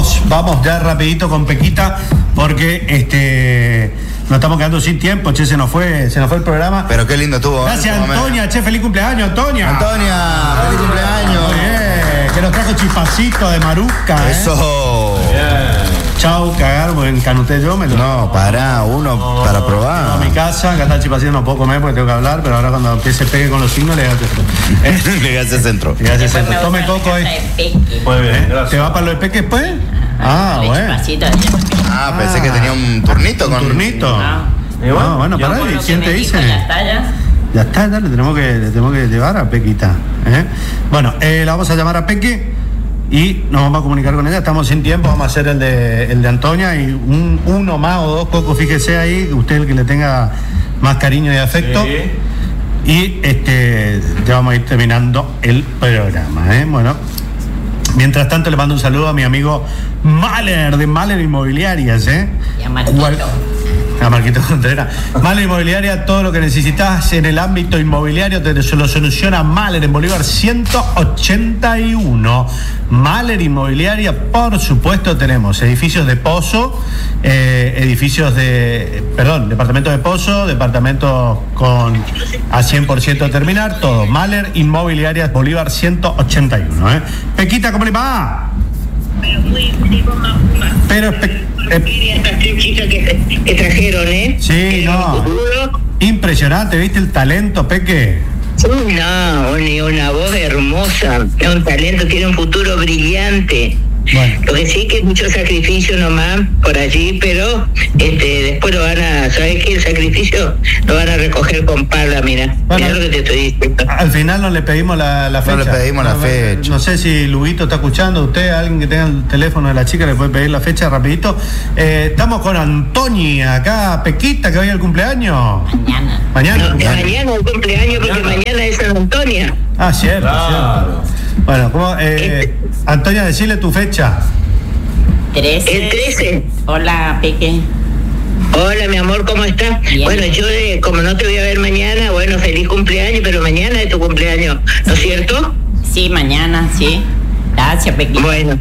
Vamos ya rapidito con Pequita, porque nos estamos quedando sin tiempo, che, se nos fue el programa. Pero qué lindo estuvo. Gracias, Antonia, che, feliz cumpleaños, Antonia. Feliz cumpleaños. Muy bien, que nos trajo chipacito de Maruca. Eso. Chau, cagar, porque canuté yo, No, pará, uno para probar. A mi casa, acá está el chipacito, no puedo comer porque tengo que hablar, pero ahora cuando empiece Peque con los signos, le hace centro. Tome coco ahí. Muy bien, gracias. ¿Te va para lo de Peque después? Bueno. Pensé que tenía un turnito con... turnito. No, bueno, pará, ¿quién te dice? Ya está, le tenemos que llevar a Pequita. Bueno, la vamos a llamar a Peque y nos vamos a comunicar con ella. Estamos sin tiempo, vamos a hacer el de Antonia y uno más o dos cocos, fíjese ahí, usted el que le tenga más cariño y afecto. Sí. Y ya vamos a ir terminando el programa. Bueno, mientras tanto le mando un saludo a mi amigo Mahler de Mahler Inmobiliarias. Y a Marquito. A Marquito Contreras. Mahler Inmobiliaria, todo lo que necesitas en el ámbito inmobiliario te lo soluciona Mahler en Bolívar 181. Mahler Inmobiliaria, por supuesto, tenemos edificios de pozo, departamentos de pozo, departamentos a 100% terminar, todo. Mahler Inmobiliaria Bolívar 181. Pequita, ¿cómo le va? Pero que trajeron, Sí, no. Impresionante, ¿viste el talento, Peque? No, una voz hermosa, un talento, tiene un futuro brillante. Bueno. Lo que sí que es mucho sacrificio nomás por allí, pero después lo van a, ¿sabes qué? El sacrificio lo van a recoger con pala, mira. Bueno, mira lo que te estoy diciendo. Al final no le pedimos la fecha. No le pedimos la fecha. No sé si Luguito está escuchando, usted, alguien que tenga el teléfono de la chica le puede pedir la fecha rapidito. Estamos con Antonia acá, Pequita, que hoy es el cumpleaños. Mañana el cumpleaños, porque mañana es San Antonia. Cierto, claro. Cierto. Bueno, ¿cómo, Antonia, decirle tu fecha. 13. El 13. Hola, Peque. Hola, mi amor, ¿cómo estás? Bien. Bueno, yo como no te voy a ver mañana, bueno, feliz cumpleaños, pero mañana es tu cumpleaños, ¿no es cierto? Sí, mañana, sí. Gracias, Peque. Bueno,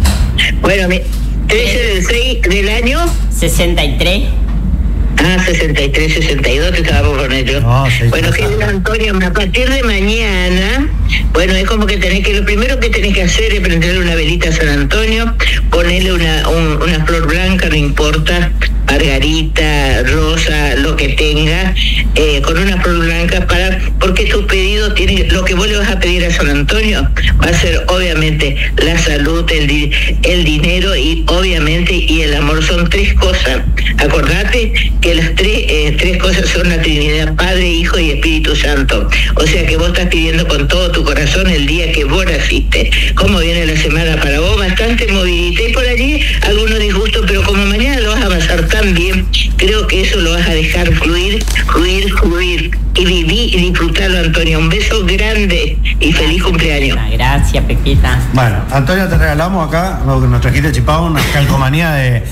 13 del 6 del año 63. 63, 62 te estaba por poner yo. Bueno, querido Antonio, a partir de mañana, bueno, es como que lo primero que tenés que hacer es prenderle una velita a San Antonio, ponerle una flor blanca, no importa, margarita, rosa, lo que tenga, con una flor blanca porque tus pedidos lo que vos le vas a pedir a San Antonio va a ser obviamente la salud, el dinero y obviamente y el amor. Son tres cosas. Acordate que las tres cosas son la Trinidad, Padre, Hijo y Espíritu Santo. O sea que vos estás pidiendo con todo tu corazón el día que vos naciste. ¿Cómo viene la semana para vos? Bastante movidita y por allí algunos disgustos, pero como mañana lo vas a pasar tan bien, creo que eso lo vas a dejar fluir y vivir y disfrutarlo, Antonio. Un beso grande y feliz cumpleaños. Gracias, Pequita. Bueno, Antonio, te regalamos acá, lo que nos trajiste chipado, una calcomanía de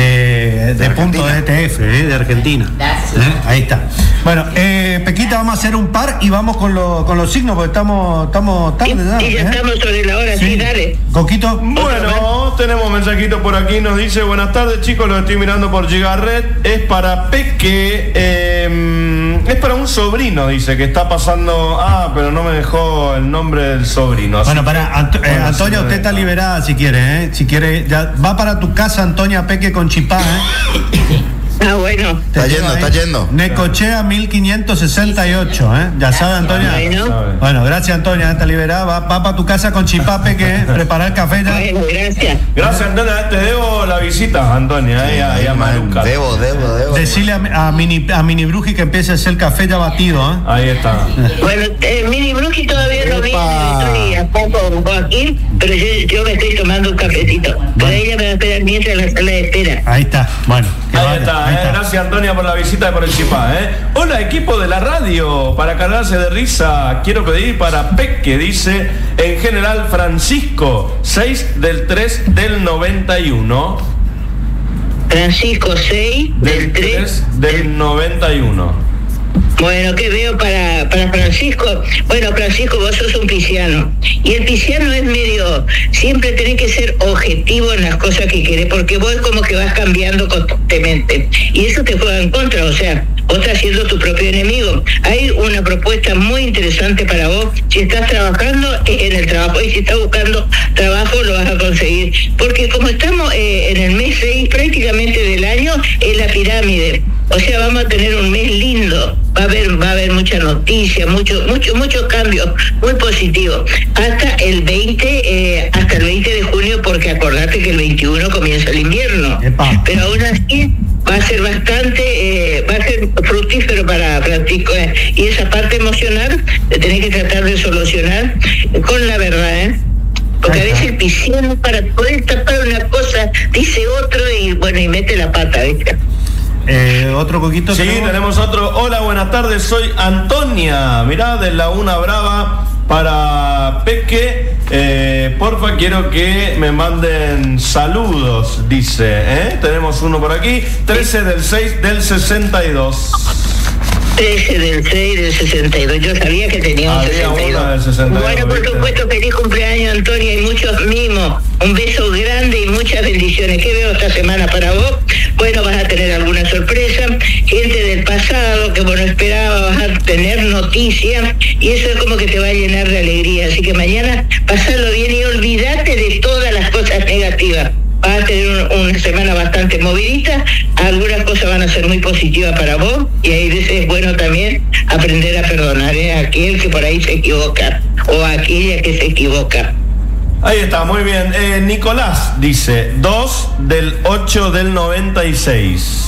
punto de ETF, de Argentina. Ahí está. Bueno, Pequita, vamos a hacer un par y vamos con los signos porque estamos tarde ya. Y ya estamos sobre la hora, sí, dale. Coquito. Bueno, tenemos mensajito por aquí, nos dice: buenas tardes, chicos, lo estoy mirando por Gigarret. Es para Peque, es para un sobrino, dice, que está pasando. Pero no me dejó el nombre del sobrino. Bueno, Antonia, usted está liberada si quiere, Si quiere, ya va para tu casa, Antonia, Peque con chipá, bueno. Está yendo. Necochea 1568, Ya sabe, Antonia. Bueno, gracias, Antonia, está liberada. Va para tu casa con chipá, Peque, preparar el café ya. Bueno, gracias. Gracias, Antonia, te debo la visita, Antonia, ahí a Maruca. Debo. Decirle a Mini Bruji que empiece a hacer el café ya batido, Ahí está. Bueno, Mini Bruji todavía no viene, estoy a poco aquí, pero yo me estoy tomando un cafecito. Pero ella me va a esperar mientras en la sala de espera. Ahí está, bueno. Ahí está. Gracias, Antonia, por la visita y por el chipá. Hola, equipo de la radio. Para cargarse de risa, quiero pedir para Peque, dice en general Francisco, 6 del 3 del 91. Francisco, 6 del 3 del 91. Bueno, ¿qué veo para Francisco? Bueno, Francisco, vos sos un pisciano. Y el pisciano es medio... Siempre tenés que ser objetivo en las cosas que querés, porque vos como que vas cambiando constantemente. Y eso te juega en contra, o sea, vos estás siendo tu propio enemigo. Hay una propuesta muy interesante para vos. Si estás trabajando, en el trabajo. Y si estás buscando trabajo, lo vas a conseguir. Porque como estamos en el mes 6 prácticamente del año, es la pirámide. O sea, vamos a tener un mes lindo. Va a haber mucha noticia, muchos cambios muy positivos. Hasta el 20 de junio, porque acordate que el 21 comienza el invierno. Epa. Pero aún así va a ser bastante, va a ser fructífero para Francisco. Y esa parte emocional la tenés que tratar de solucionar con la verdad, Porque a veces el pisciano, para poder tapar una cosa, dice otro y bueno, y mete la pata, ¿viste? Otro coquito. Sí, tenemos otro. Hola, buenas tardes, soy Antonia. Mirá, de Laguna Brava para Peque. Porfa, quiero que me manden saludos, dice. Tenemos uno por aquí. 13 del 6 del 62. 13 del 6 del 62. Yo sabía que tenía un 62. Bueno, por supuesto, feliz cumpleaños, Antonia, y muchos mimos. Un beso grande y muchas bendiciones. ¿Qué veo esta semana para vos? Bueno, vas a tener alguna sorpresa. Gente del pasado que vos no esperabas, vas a tener noticias. Y eso es como que te va a llenar de alegría. Así que mañana pasalo bien y olvídate de todas las cosas negativas. Vas a tener una semana bastante movidita, algunas cosas van a ser muy positivas para vos, y ahí es bueno también aprender a perdonar a aquel que por ahí se equivoca, o a aquella que se equivoca. Ahí está, muy bien. Nicolás dice, 2 del 8 del 96.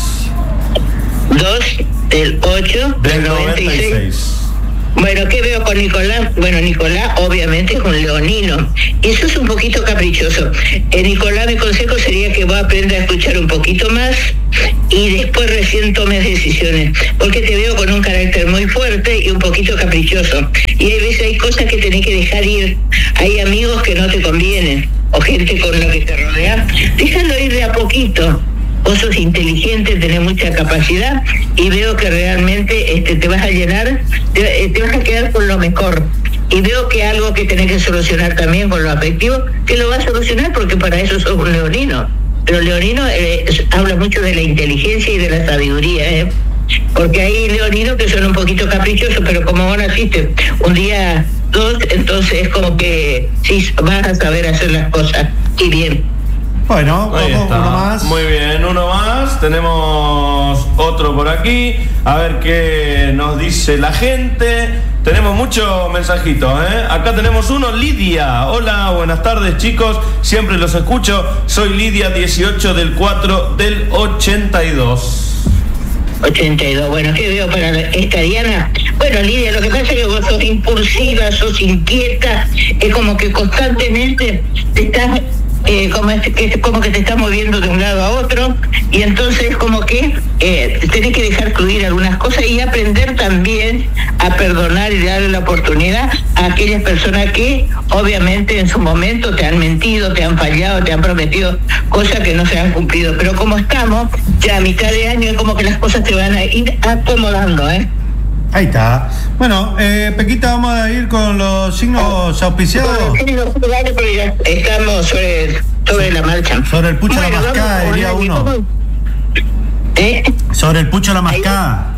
2 del 8 del 96. Bueno, ¿qué veo con Nicolás? Bueno, Nicolás obviamente es un leonino. Eso es un poquito caprichoso. Nicolás, mi consejo sería que vos aprendas a escuchar un poquito más y después recién tomes decisiones. Porque te veo con un carácter muy fuerte y un poquito caprichoso. Y hay veces hay cosas que tenés que dejar ir. Hay amigos que no te convienen o gente con la que te rodea. Déjalo ir de a poquito. Vos sos inteligente, tenés mucha capacidad y veo que realmente te vas a llenar, te vas a quedar con lo mejor. Y veo que algo que tenés que solucionar también con lo afectivo, que lo vas a solucionar porque para eso sos un leonino. Pero leonino habla mucho de la inteligencia y de la sabiduría, porque hay leoninos que son un poquito caprichosos, pero como vos naciste un día, dos, entonces es como que sí, vas a saber hacer las cosas y bien. Bueno, vamos, uno más. Muy bien, uno más. Tenemos otro por aquí. A ver qué nos dice la gente. Tenemos muchos mensajitos, Acá tenemos uno, Lidia. Hola, buenas tardes, chicos. Siempre los escucho. Soy Lidia, 18 del 4 del 82. 82, bueno, ¿qué veo para esta Diana? Bueno, Lidia, lo que pasa es que vos sos impulsiva, sos inquieta, es como que constantemente te estás... como que te está moviendo de un lado a otro, y entonces como que tenés que dejar fluir algunas cosas y aprender también a perdonar y darle la oportunidad a aquellas personas que obviamente en su momento te han mentido, te han fallado, te han prometido cosas que no se han cumplido, pero como estamos ya a mitad de año es como que las cosas te van a ir acomodando, Ahí está. Bueno, Pequita, vamos a ir con los signos auspiciados. Estamos sobre la marcha. Sobre el pucho a la mascada, diría uno. Sobre el pucho a la mascada.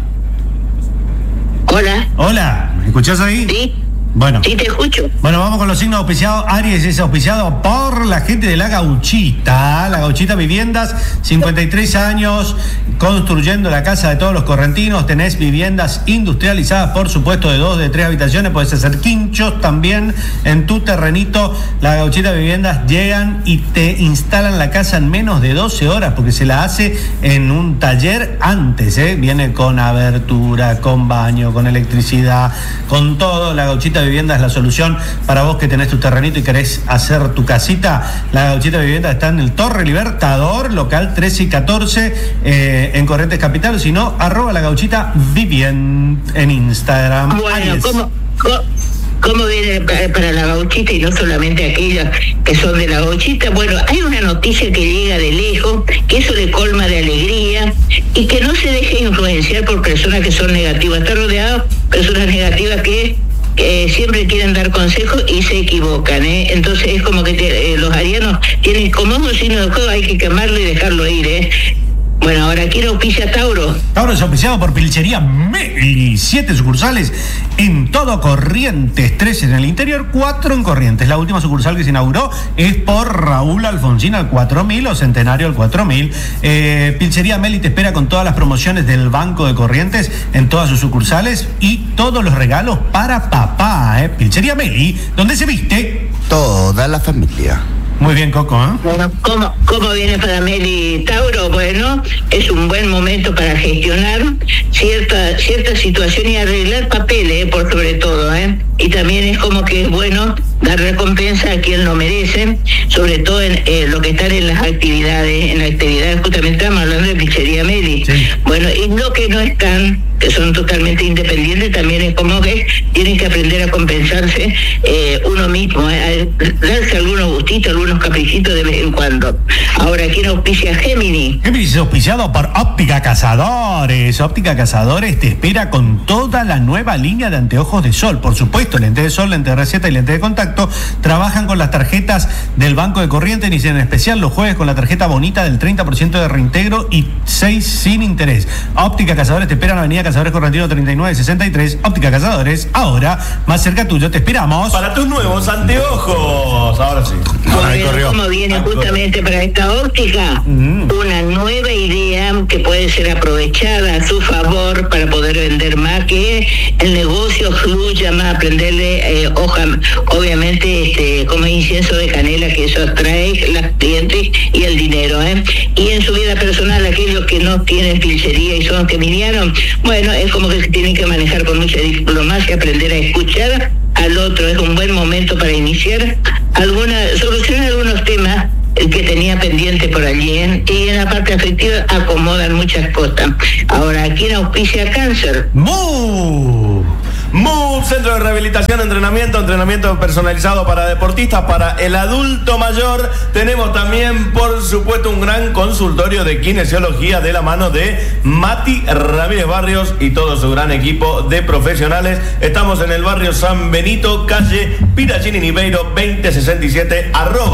Hola. Hola, ¿me escuchás ahí? Sí. Bueno. Sí, te escucho. Bueno, vamos con los signos auspiciados. Aries es auspiciado por la gente de La Gauchita. La Gauchita Viviendas, 53 años, construyendo la casa de todos los correntinos. Tenés viviendas industrializadas, por supuesto, de 2, de 3 habitaciones. Podés hacer quinchos también en tu terrenito. La Gauchita Viviendas llegan y te instalan la casa en menos de 12 horas, porque se la hace en un taller antes, Viene con abertura, con baño, con electricidad, con todo. La Gauchita Vivienda es la solución para vos que tenés tu terrenito y querés hacer tu casita. La Gauchita Vivienda está en el Torre Libertador, local 13 y 14, en Corrientes Capital, si no, @ la Gauchita Vivien en Instagram. Bueno, ¿cómo viene para la Gauchita y no solamente aquellas que son de la Gauchita? Bueno, hay una noticia que llega de lejos, que eso le colma de alegría y que no se deje influenciar por personas que son negativas. Está rodeado cuidado, personas negativas que siempre quieren dar consejos y se equivocan, entonces es como que los arianos tienen como un signo de juego, hay que quemarlo y dejarlo ir, Bueno, ahora quiero auspicia Tauro. Tauro es auspiciado por Pilchería Meli, 7 sucursales en todo Corrientes, 3 en el interior, 4 en Corrientes. La última sucursal que se inauguró es por Raúl Alfonsín al 4000 o Centenario al 4000. Pilchería Meli te espera con todas las promociones del Banco de Corrientes en todas sus sucursales y todos los regalos para papá. Pilchería Meli, donde se viste toda la familia. Muy bien, Coco, Bueno, ¿cómo viene para Meli Tauro? Bueno, es un buen momento para gestionar cierta situación y arreglar papeles, por sobre todo, Y también es como que es bueno dar recompensa a quien lo merece, sobre todo en lo que están en las actividades. En las actividades justamente estamos hablando de Pilchería Meli. Sí. Bueno, y lo que no están, que son totalmente independientes, también es como que tienen que aprender a compensarse uno mismo, a darse algunos gustitos, algunos caprichitos de vez en cuando. Ahora, ¿quién auspicia Géminis? Géminis es auspiciado por Óptica Cazadores. Óptica Cazadores te espera con toda la nueva línea de anteojos de sol. Por supuesto, lente de sol, lente de receta y lente de contacto. Trabajan con las tarjetas del Banco de Corrientes y en especial los jueves con la tarjeta bonita del 30% de reintegro y 6 sin interés. Óptica Cazadores te espera en la avenida Cazadores Correntino 3963. Óptica Cazadores, ahora más cerca tuyo, te esperamos. Para tus nuevos anteojos. Ahora sí. ¿Cómo viene justamente para esta óptica? Una nueva idea que puede ser aprovechada a su favor para poder vender más, que el negocio fluya más, aprenderle hoja, obviamente como incienso de canela, que eso atrae los clientes y el dinero, Y en su vida personal, aquellos que no tienen pilchería y son geminianos, bueno, es como que se tienen que manejar con mucha diplomacia, aprender a escuchar al otro. Es un buen momento para iniciar solucionar algunos temas que tenía pendiente por allí, y en la parte afectiva acomodan muchas cosas. Ahora, ¿quién auspicia Cáncer? MUV, Centro de Rehabilitación, entrenamiento personalizado para deportistas, para el adulto mayor. Tenemos también, por supuesto, un gran consultorio de kinesiología de la mano de Mati Ramírez Barrios y todo su gran equipo de profesionales. Estamos en el barrio San Benito, calle Pirachini Niveiro 2067,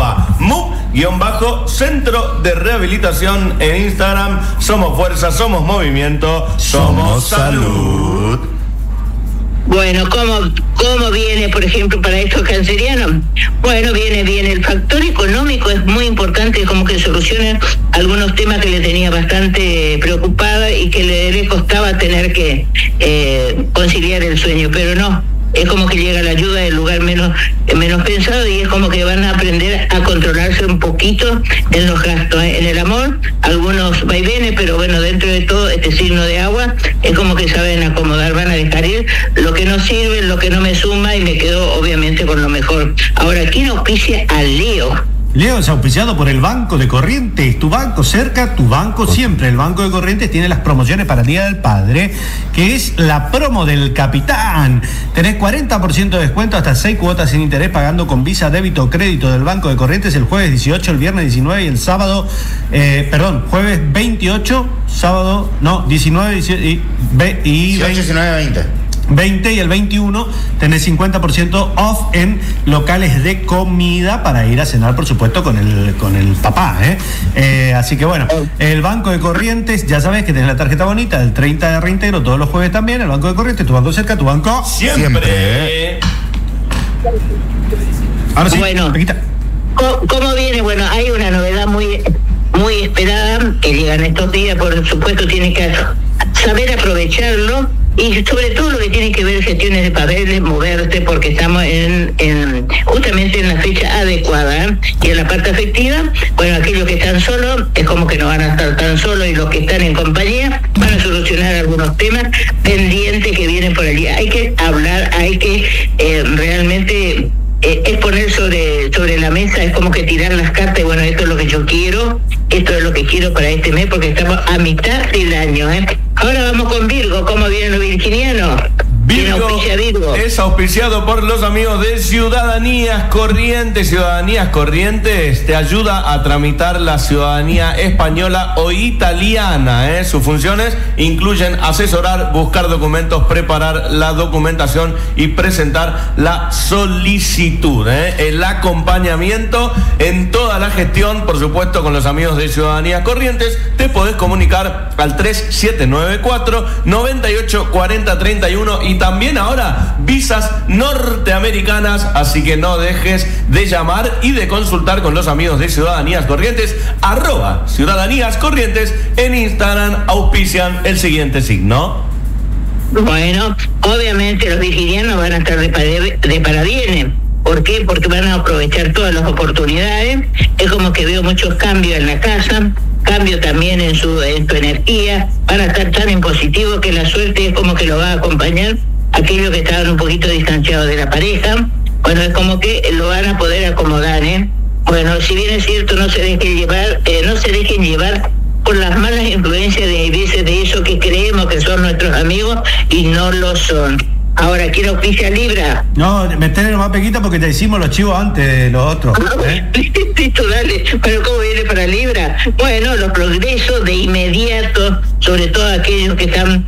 @MUV_Centro de Rehabilitación en Instagram. Somos fuerza, somos movimiento, somos salud. Bueno, ¿cómo viene, por ejemplo, para estos cancerianos? Bueno, viene el factor económico, es muy importante, como que solucionen algunos temas que le tenía bastante preocupada y que le costaba tener que conciliar el sueño, pero no. Es como que llega la ayuda del lugar menos pensado, y es como que van a aprender a controlarse un poquito en los gastos. En el amor, algunos vaivenes, pero bueno, dentro de todo, este signo de agua, es como que saben acomodar, van a dejar ir lo que no sirve, lo que no me suma, y me quedo obviamente con lo mejor. Ahora, ¿quién auspicia a Leo? Leo es auspiciado por el Banco de Corrientes, tu banco cerca, tu banco siempre. El Banco de Corrientes tiene las promociones para el Día del Padre, que es la promo del Capitán. Tenés 40% de descuento, hasta 6 cuotas sin interés, pagando con Visa, débito o crédito del Banco de Corrientes el jueves 18, el viernes 19 y el sábado, jueves 28, sábado, 19, 18 y 18, 19, 20 y el 21 tenés 50% off en locales de comida para ir a cenar, por supuesto, con el papá, así que bueno, el Banco de Corrientes, ya sabés que tenés la tarjeta bonita del 30 de reintegro todos los jueves también. El Banco de Corrientes, tu banco cerca, tu banco siempre. Ahora sí, bueno, ¿cómo viene? Bueno, hay una novedad muy esperada que llega en estos días, por supuesto, tiene que saber aprovecharlo. Y sobre todo lo que tiene que ver gestiones de papeles, moverte, porque estamos justamente en la fecha adecuada. Y en la parte afectiva, bueno, aquellos que están solos, es como que no van a estar tan solos, y los que están en compañía van a solucionar algunos temas pendientes que vienen por allí. Hay que hablar, hay que realmente es poner sobre la mesa, es como que tirar las cartas, y bueno, esto es lo que yo quiero, esto es lo que quiero para este mes, porque estamos a mitad del año, Ahora vamos con Virgo. ¿Cómo vienen los virginianos? Virgo es auspiciado por los amigos de Ciudadanías Corrientes. Ciudadanías Corrientes te ayuda a tramitar la ciudadanía española o italiana. Sus funciones incluyen asesorar, buscar documentos, preparar la documentación y presentar la solicitud. El acompañamiento en toda la gestión, por supuesto, con los amigos de Ciudadanías Corrientes. Te podés comunicar al 3794 98 40 31 y también ahora visas norteamericanas, así que no dejes de llamar y de consultar con los amigos de Ciudadanías Corrientes, @Ciudadanías Corrientes en Instagram. Auspician el siguiente signo. Bueno, obviamente los virginianos van a estar de parabienes. ¿Por qué? Porque van a aprovechar todas las oportunidades. Es como que veo muchos cambios en la casa, cambio también en tu energía. Van a estar tan en positivo que la suerte es como que lo va a acompañar. Aquellos que estaban un poquito distanciados de la pareja, bueno, es como que lo van a poder acomodar, Bueno, si bien es cierto, no se dejen llevar por las malas influencias de veces de eso que creemos que son nuestros amigos y no lo son. Ahora, ¿quién auspicia Libra? No, metele nomás, Pequita, porque te hicimos los chivos antes de los otros. Listo, dale. Pero ¿cómo viene para Libra? Bueno, los progresos de inmediato, sobre todo aquellos que están...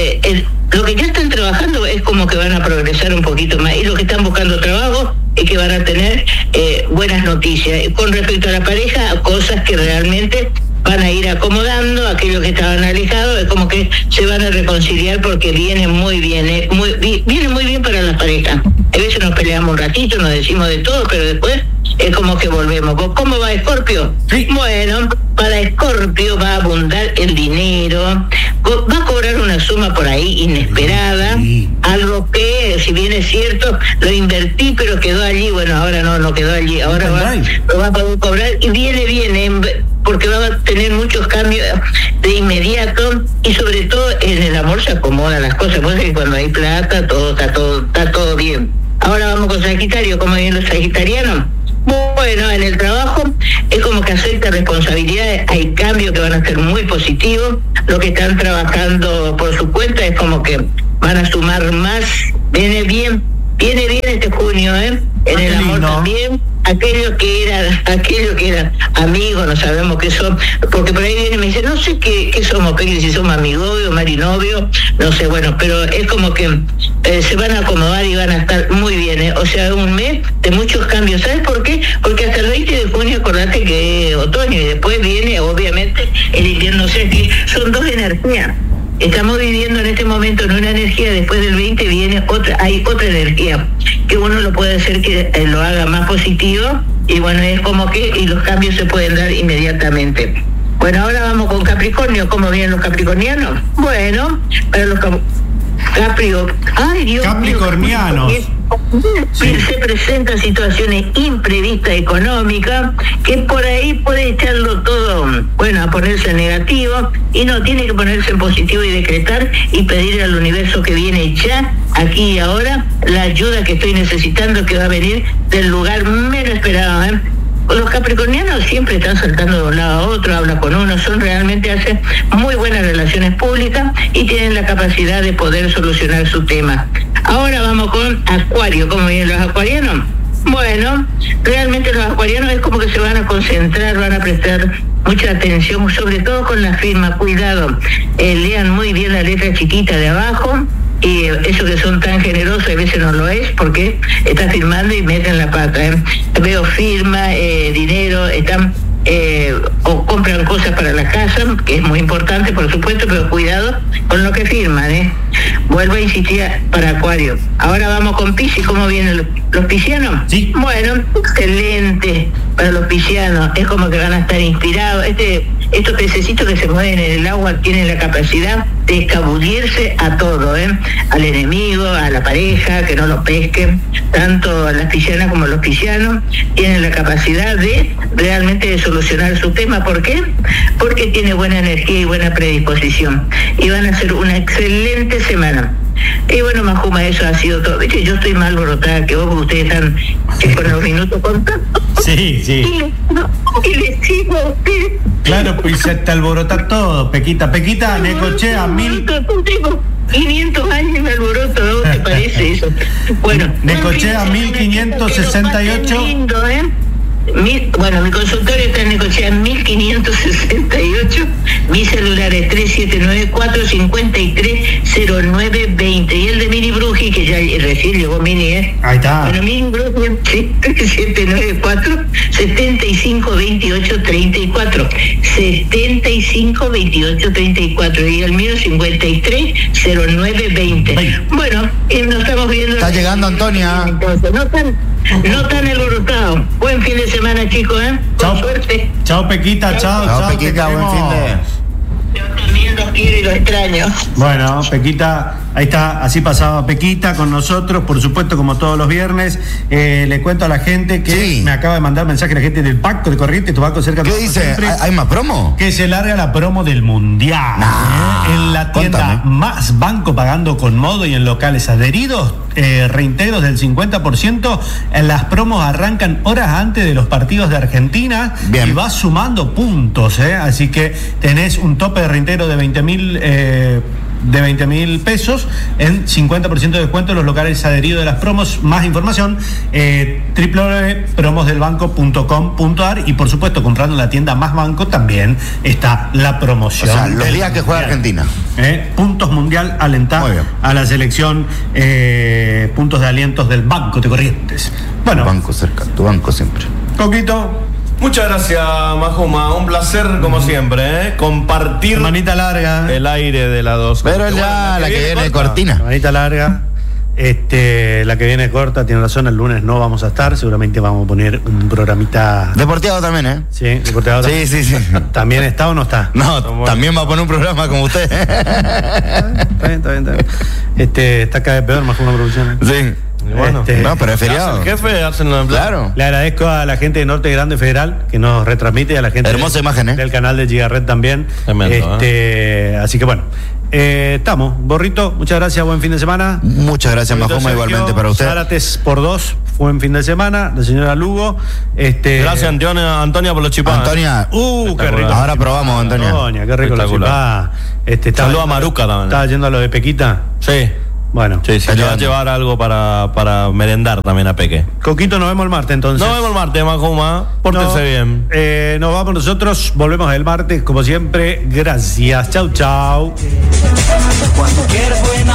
lo que ya están trabajando es como que van a progresar un poquito más. Y los que están buscando trabajo es que van a tener buenas noticias. Con respecto a la pareja, cosas que realmente... van a ir acomodando. Aquellos que estaban alejados es como que se van a reconciliar porque viene muy bien, viene muy bien para las parejas. A veces nos peleamos un ratito, nos decimos de todo, pero después es como que volvemos. ¿Cómo va Escorpio? Sí. Bueno, para Escorpio va a abundar el dinero, va a cobrar una suma por ahí inesperada, algo que, si bien es cierto, lo invertí pero quedó allí. Bueno, ahora no quedó allí, ahora lo va a poder cobrar y viene bien, porque va a tener muchos cambios de inmediato y sobre todo en el amor se acomodan las cosas, porque cuando hay plata está todo bien. Ahora vamos con Sagitario. ¿Cómo vienen los sagitarianos? Bueno, en el trabajo es como que acepta responsabilidades, hay cambios que van a ser muy positivos. Los que están trabajando por su cuenta es como que van a sumar más. Viene bien este junio, En el amor también. Aquellos que eran amigos, no sabemos qué son, porque por ahí viene y me dice, no sé qué somos, si somos amigobios, marinovio, no sé, bueno, pero es como que se van a acomodar y van a estar muy bien, O sea, un mes de muchos cambios. ¿Sabes por qué? Porque hasta el 20 de junio, acordate que es otoño y después viene, obviamente, el invierno. O sea que son dos energías. Estamos viviendo en este momento en una energía, después del 20 viene hay otra energía, que uno lo puede hacer que lo haga más positivo, y bueno, es como que y los cambios se pueden dar inmediatamente. Bueno, ahora vamos con Capricornio. ¿Cómo vienen los capricornianos? Bueno, para los capricornianos. Se presentan situaciones imprevistas económicas que por ahí puede echarlo todo, a ponerse en negativo, y no, tiene que ponerse en positivo y decretar y pedir al universo que viene ya, aquí y ahora, la ayuda que estoy necesitando, que va a venir del lugar menos esperado. Los capricornianos siempre están saltando de un lado a otro, hablan con uno, hacen muy buenas relaciones públicas y tienen la capacidad de poder solucionar su tema. Ahora vamos con Acuario. ¿Cómo vienen los acuarianos? Bueno, realmente los acuarianos es como que se van a concentrar, van a prestar mucha atención, sobre todo con la firma. Cuidado, lean muy bien la letra chiquita de abajo. Y eso que son tan generosos a veces no lo es, porque están firmando y meten la pata. Veo firma, dinero, están o compran cosas para la casa, que es muy importante, por supuesto, pero cuidado con lo que firman. Vuelvo a insistir para Acuario. Ahora vamos con Piscis. ¿Cómo vienen los piscianos? Sí. Bueno, excelente para los piscianos. Es como que van a estar inspirados. Estos pececitos que se mueven en el agua tienen la capacidad de escabullirse a todo, al enemigo, a la pareja, que no lo pesquen. Tanto las piscianas como los piscianos tienen la capacidad de realmente solucionar su tema. ¿Por qué? Porque tiene buena energía y buena predisposición. Y van a hacer una excelente semana. Y bueno, Majuma, eso ha sido todo. Viste, yo estoy más alborotada que vos, porque ustedes están con los minutos contando. Sí. Y les sigo a ustedes. Claro, pues se te alborota todo, Pequita, Necochea, 1000. 500 años me alboroto, ¿no te parece eso? Bueno, Necochea 1568. Lindo, bueno, mi consultorio está en Necochea 1568. Mi celular es 3794-530920. Y el de Mini Bruji, que ya recién llegó Mini, Ahí está. Bueno, Mini Bruji, sí, 3794-752834. 752834. Y el mío 530920. Bueno, nos estamos viendo. Está llegando Antonia. Entonces, no tan alborotados. Buen fin de semana, chicos, Con suerte. Chao, Pequita, chao, Pequita, buen fin de. Yo también los quiero y los extraño. Bueno, Pequita, ahí está, así pasaba Pequita con nosotros, por supuesto, como todos los viernes. Le cuento a la gente que me acaba de mandar mensaje la gente del Banco de Corrientes, tu banco cerca de ¿Qué dice? ¿Hay más promo? Que se larga la promo del Mundial. En la tienda Más Banco, pagando con modo, y en locales adheridos, reintegros del 50%. Las promos arrancan horas antes de los partidos de Argentina. Bien. Y vas sumando puntos, así que tenés un tope de reintegro de 20.000 pesos en 50% de descuento en los locales adheridos de las promos. Más información, www.promosdelbanco.com.ar, y por supuesto comprando en la tienda Más Banco también está la promoción. O sea, los días que juega Argentina. Puntos Mundial, alentar a la selección, puntos de alientos del Banco de Corrientes. Bueno, tu banco cerca, tu banco siempre. Coquito. Muchas gracias, Majoma. Un placer, como siempre, compartir. Manita larga. El aire de la 2. Pero ya, la que viene de cortina. Manita larga. La que viene corta, tiene razón, el lunes no vamos a estar, seguramente vamos a poner un programita. Deporteado también, Sí, Deporteado también. Sí. ¿También está o no está? No, también va a poner un programa como usted. Está bien. Está cada vez peor, más que una producción. Sí. Bueno, no, pero es feriado. El jefe, hacen claro. Le agradezco a la gente de Norte Grande Federal que nos retransmite, a la gente hermosa imagen, del canal de Gigaret también. Tremendo, así que bueno, estamos. Borrito, muchas gracias, buen fin de semana. Muchas gracias, Majoma, igualmente para usted. Zárate por 2, buen fin de semana. La señora Lugo. Gracias, Antonia, por los chipás. Antonia, qué rico. Ahora probamos, Antonia. Qué rico los chipás. Saludos a Maruca también. ¿Estaba yendo a lo de Pequita? Sí. Bueno, le va a llevar algo para merendar también a Peque. Coquito, nos vemos el martes entonces. Nos vemos el martes, Majoma. Pórtense bien. Nos vamos nosotros, volvemos el martes, como siempre. Gracias, chau. Cuando quieras buena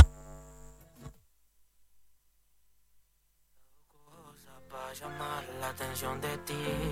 para llamar la atención de ti.